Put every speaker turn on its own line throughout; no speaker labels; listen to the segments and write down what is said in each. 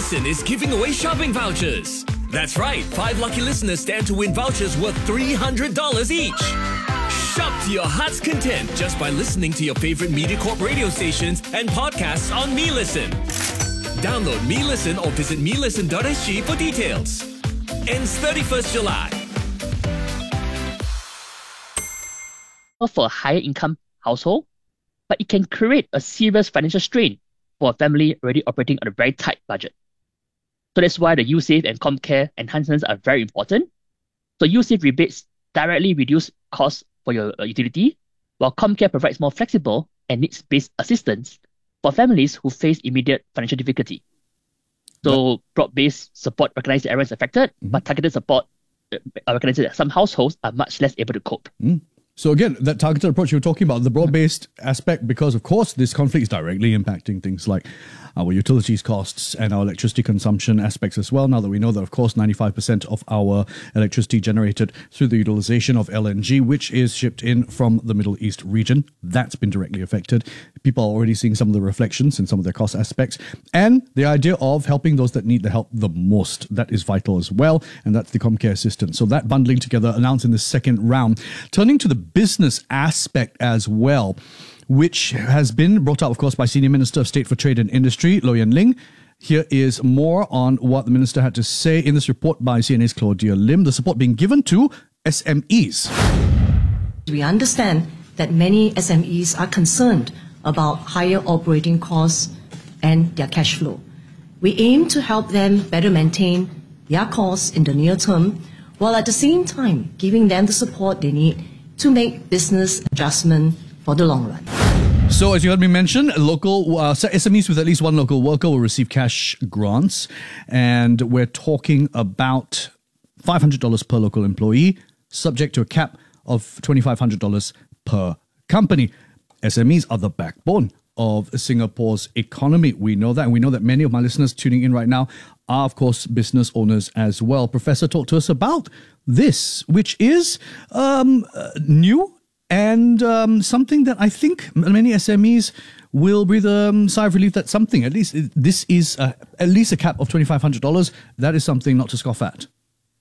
Listen is giving away shopping vouchers. That's right, 5 lucky listeners stand to win vouchers worth $300 each. Shop to your heart's content just by listening to your favorite MediaCorp radio stations and podcasts on MeListen. Download MeListen or visit melisten.sg for details. Ends 31st July.
For a higher income household, but it can create a serious financial strain for a family already operating on a very tight budget. So that's why the USave and ComCare enhancements are very important. So USave rebates directly reduce costs for your utility, while ComCare provides more flexible and needs-based assistance for families who face immediate financial difficulty. So broad-based support recognizes everyone's affected, but targeted support recognizes that some households are much less able to cope.
So again, that targeted approach you were talking about, the broad-based aspect, because of course this conflict is directly impacting things like our utilities costs and our electricity consumption aspects as well. Now that we know that, of course, 95% of our electricity generated through the utilization of LNG, which is shipped in from the Middle East region, that's been directly affected. People are already seeing some of the reflections in some of their cost aspects. And the idea of helping those that need the help the most, that is vital as well. And that's the ComCare assistance. So that bundling together announced in the second round. Turning to the business aspect as well, which has been brought up, of course, by Senior Minister of State for Trade and Industry, Low Yen Ling. Here is more on what the minister had to say in this report by CNA's Claudia Lim, the support being given to SMEs.
We understand that many SMEs are concerned about higher operating costs and their cash flow. We aim to help them better maintain their costs in the near term, while at the same time giving them the support they need to make business adjustment for the long run.
So, as you heard me mention, local SMEs with at least one local worker will receive cash grants, and we're talking about $500 per local employee, subject to a cap of $2,500 per company. SMEs are the backbone of Singapore's economy. We know that, and we know that many of my listeners tuning in right now are, of course, business owners as well. Professor talked to us about this, which is new and something that I think many SMEs will breathe a sigh of relief that something, at least this is at least a cap of $2,500. That is something not to scoff at.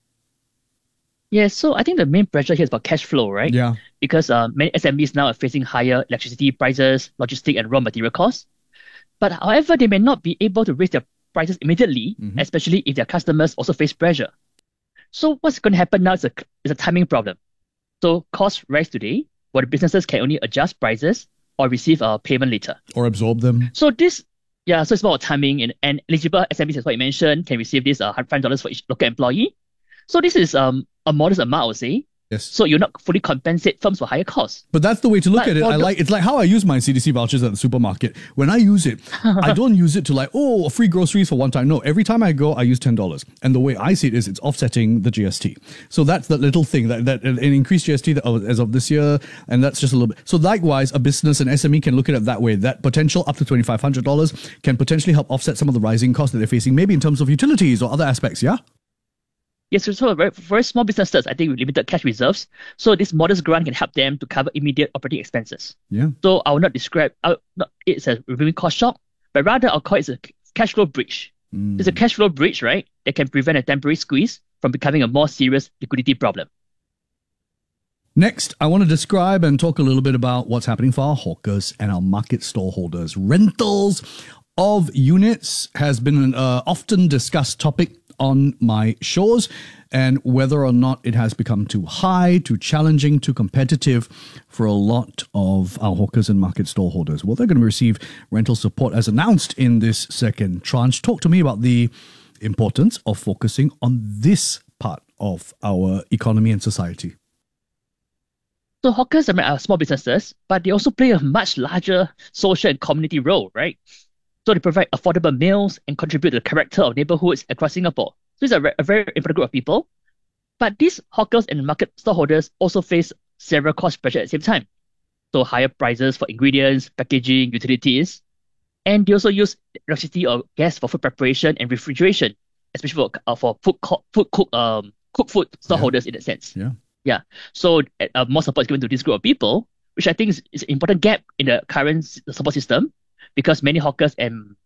Yeah, so I think the main pressure here is about cash flow, right?
Yeah.
Because many SMEs now are facing higher electricity prices, logistic and raw material costs. But however, they may not be able to raise their prices immediately, especially if their customers also face pressure. So what's going to happen now is a timing problem. So costs rise today, while the businesses can only adjust prices or receive a payment later.
Or absorb them.
So so it's about timing, and eligible SMEs, as what you mentioned, can receive this $100 for each local employee. So this is a modest amount, I would say.
Yes.
So you're not fully compensate firms for higher costs.
But that's the way to look at it. It's like how I use my CDC vouchers at the supermarket. When I use it, I don't use it to free groceries for one time. No, every time I go, I use $10. And the way I see it is it's offsetting the GST. So that's the little thing that an increased GST as of this year, and that's just a little bit. So likewise, a business, an SME can look at it that way. That potential up to $2,500 can potentially help offset some of the rising costs that they're facing, maybe in terms of utilities or other aspects, yeah?
Yes, so for very small businesses, I think with limited cash reserves, so this modest grant can help them to cover immediate operating expenses.
Yeah.
So I will not describe it's a removing cost shock, but rather I'll call it a cash flow bridge. It's a cash flow bridge, right, that can prevent a temporary squeeze from becoming a more serious liquidity problem.
Next, I want to describe and talk a little bit about what's happening for our hawkers and our market stallholders. Rentals of units has been an often discussed topic on my shows, and whether or not it has become too high, too challenging, too competitive for a lot of our hawkers and market stallholders. Well, they're going to receive rental support as announced in this second tranche. Talk to me about the importance of focusing on this part of our economy and society.
So hawkers are small businesses, but they also play a much larger social and community role, right? So they provide affordable meals and contribute to the character of neighborhoods across Singapore. So it's a very important group of people. But these hawkers and market stallholders also face several cost pressures at the same time. So higher prices for ingredients, packaging, utilities. And they also use electricity or gas for food preparation and refrigeration, especially for cooked food stallholders in that sense. Yeah. So more support is given to this group of people, which I think is an important gap in the current support system, because many hawkers and